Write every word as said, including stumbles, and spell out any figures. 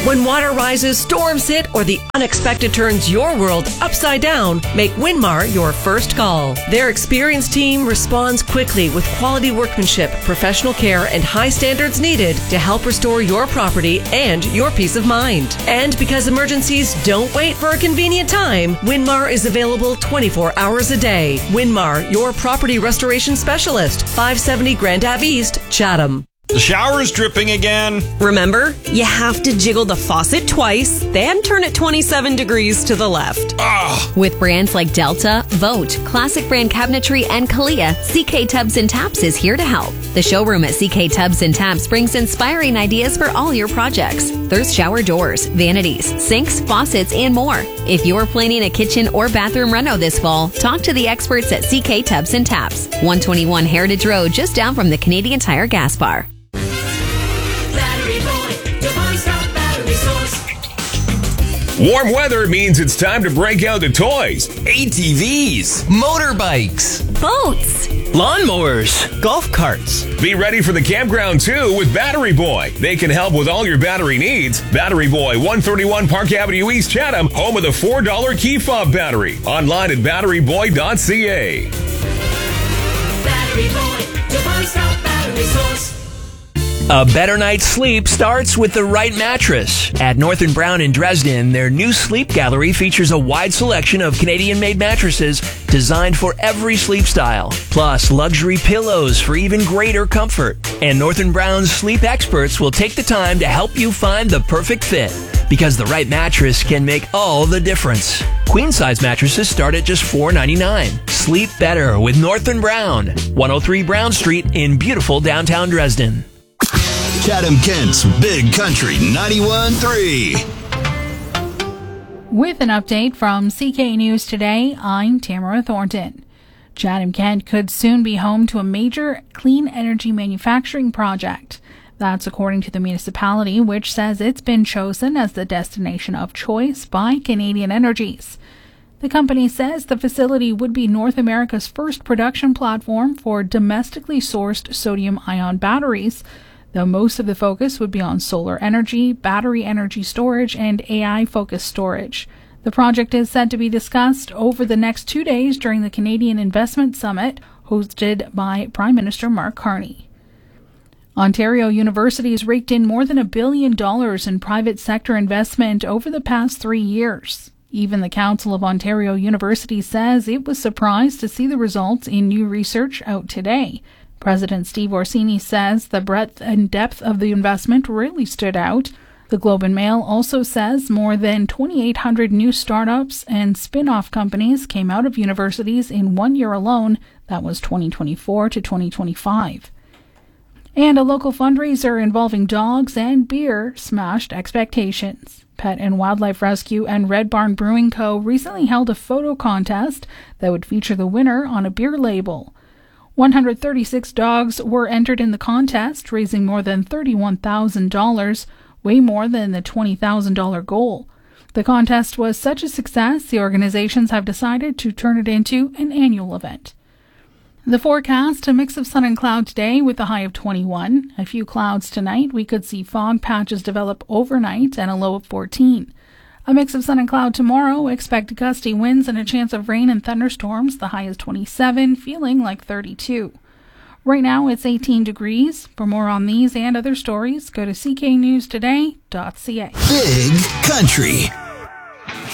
When water rises, storms hit, or the unexpected turns your world upside down, make Winmar your first call. Their experienced team responds quickly with quality workmanship, professional care, and high standards needed to help restore your property and your peace of mind. And because emergencies don't wait for a convenient time, Winmar is available twenty-four hours a day. Winmar, your property restoration specialist, five seventy Grand Ave East, Chatham. The shower is dripping again. Remember, you have to jiggle the faucet twice, then turn it twenty-seven degrees to the left. Ugh. With brands like Delta, Vote, Classic Brand Cabinetry, and Kalia, C K Tubs and Taps is here to help. The showroom at C K Tubs and Taps brings inspiring ideas for all your projects. There's shower doors, vanities, sinks, faucets, and more. If you're planning a kitchen or bathroom reno this fall, talk to the experts at C K Tubs and Taps. one twenty-one Heritage Road, just down from the Canadian Tire gas bar. Warm weather means it's time to break out the toys. A T Vs, motorbikes, Boats, lawnmowers, golf carts. Be ready for the campground too with Battery Boy. They can help with all your battery needs. Battery Boy, one thirty-one Park Avenue East, Chatham, home of the four dollar key fob battery. Online at battery boy dot c a. Battery Boy, your one-stop battery source. A better night's sleep starts with the right mattress. At North and Brown in Dresden, their new sleep gallery features a wide selection of Canadian-made mattresses designed for every sleep style, plus luxury pillows for even greater comfort. And North and Brown's sleep experts will take the time to help you find the perfect fit, because the right mattress can make all the difference. Queen-size mattresses start at just four ninety-nine. Sleep better with North and Brown, one oh three Brown Street in beautiful downtown Dresden. Chatham-Kent's Big Country ninety-one point three. With an update from C K News Today, I'm Tamara Thornton. Chatham-Kent could soon be home to a major clean energy manufacturing project. That's according to the municipality, which says it's been chosen as the destination of choice by Canadian Energies. The company says the facility would be North America's first production platform for domestically sourced sodium-ion batteries, though most of the focus would be on solar energy, battery energy storage, and A I-focused storage. The project is said to be discussed over the next two days during the Canadian Investment Summit, hosted by Prime Minister Mark Carney. Ontario University has raked in more than a billion dollars in private sector investment over the past three years. Even the Council of Ontario University says it was surprised to see the results in new research out today. President Steve Orsini says the breadth and depth of the investment really stood out. The Globe and Mail also says more than twenty-eight hundred new startups and spin-off companies came out of universities in one year alone. That was twenty twenty-four to twenty twenty-five. And a local fundraiser involving dogs and beer smashed expectations. Pet and Wildlife Rescue and Red Barn Brewing Co. recently held a photo contest that would feature the winner on a beer label. one hundred thirty-six dogs were entered in the contest, raising more than thirty-one thousand dollars, way more than the twenty thousand dollars goal. The contest was such a success, the organizations have decided to turn it into an annual event. The forecast, a mix of sun and cloud today with a high of twenty-one. A few clouds tonight. We could see fog patches develop overnight and a low of fourteen. A mix of sun and cloud tomorrow. Expect gusty winds and a chance of rain and thunderstorms. The high is twenty-seven, feeling like thirty-two. Right now it's eighteen degrees. For more on these and other stories, go to c k news today dot c a. Big Country